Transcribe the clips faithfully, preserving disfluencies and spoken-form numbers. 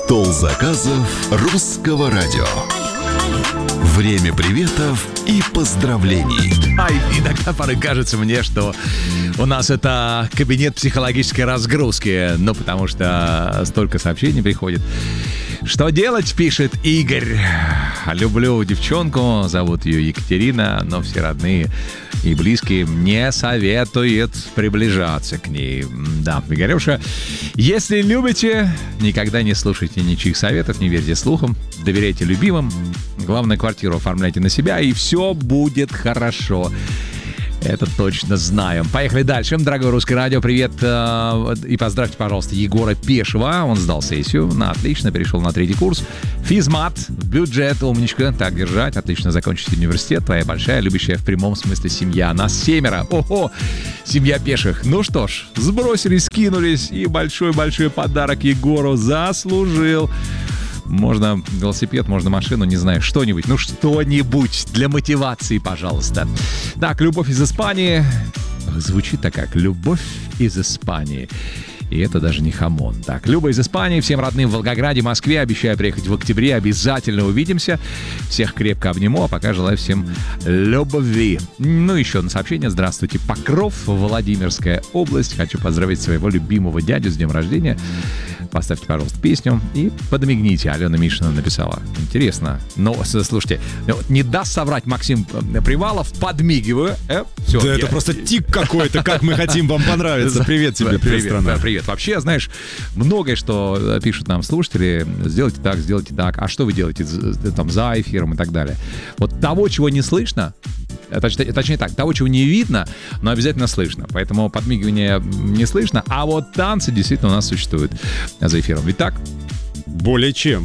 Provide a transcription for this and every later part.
Стол заказов русского радио. Время приветов и поздравлений. Ай, иногда порой кажется мне, что у нас это кабинет психологической разгрузки. Ну, потому что столько сообщений приходит. Что делать, пишет Игорь. Люблю девчонку, зовут ее Екатерина, но все родные и близкие не советуют приближаться к ней. Да, Игорюша, если любите, никогда не слушайте ничьих советов, не верьте слухам, доверяйте любимым. Главное, квартиру оформляйте на себя, и все будет хорошо. Это точно знаем. Поехали дальше. Дорогое русское радио, привет. И поздравьте, пожалуйста, Егора Пешева. Он сдал сессию. На отлично, перешел на третий курс. Физмат, бюджет, умничка. Так держать. Отлично закончить университет. Твоя большая, любящая в прямом смысле семья. Нас семеро. Ого! Семья Пеших. Ну что ж, сбросились, скинулись. И большой-большой подарок Егору заслужил. Можно велосипед, можно машину, не знаю, что-нибудь. Ну, что-нибудь для мотивации, пожалуйста. Так, любовь из Испании. Звучит так как «любовь из Испании». И это даже не хамон. Так, Люба из Испании, всем родным в Волгограде, Москве. Обещаю приехать в октябре, обязательно увидимся. Всех крепко обниму, а пока желаю всем любви. Ну, еще одно сообщение. Здравствуйте, Покров, Владимирская область. Хочу поздравить своего любимого дядю с днем рождения. Поставьте, пожалуйста, песню и подмигните. Алена Мишина написала. Интересно. Но, слушайте, не даст соврать Максим Привалов. Подмигиваю. Э, все, да я... это просто тик какой-то, как мы хотим вам понравиться. Привет тебе, привет, страна. Привет. Вообще, знаешь, многое, что пишут нам слушатели, сделайте так, сделайте так, а что вы делаете там за эфиром и так далее. Вот того, чего не слышно, точнее, точнее так, того, чего не видно, но обязательно слышно. Поэтому подмигивание не слышно, а вот танцы действительно у нас существуют за эфиром. Ведь так? Более чем.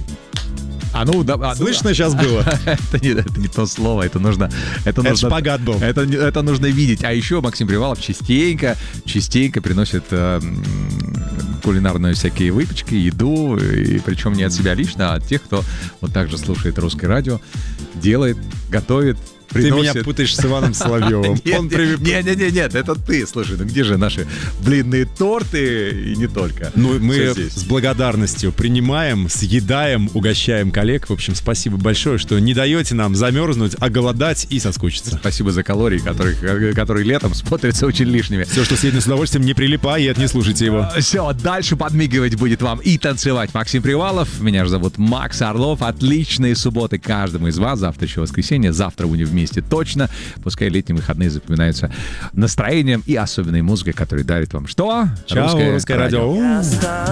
А ну, да, а, Слышно ну, сейчас было? это, не, это не то слово, это нужно... Это, это нужно, шпагат был. Это, это нужно видеть. А еще Максим Привалов частенько, частенько приносит э, кулинарные всякие выпечки, еду, и причем не от себя лично, а от тех, кто вот так же слушает русское радио, делает, готовит. Приносит. Ты меня путаешь с Иваном Соловьевым. Нет, Он нет, при... нет, нет, нет, нет, это ты. Слушай, ну где же наши блинные торты и не только? Ну, мы с благодарностью принимаем, съедаем, угощаем коллег. В общем, спасибо большое, что не даете нам замерзнуть, оголодать и соскучиться. Спасибо за калории, которые, которые летом смотрятся очень лишними. Все, что съедено с удовольствием, не прилипает, не слушайте его. Все, дальше подмигивать будет вам и танцевать Максим Привалов. Меня же зовут Макс Орлов. Отличные субботы каждому из вас. Завтра еще воскресенье. Завтра будем вместе. Точно. Пускай летние выходные запоминаются настроением и особенной музыкой, которая дарит вам что? Чао, русское, русское радио. радио.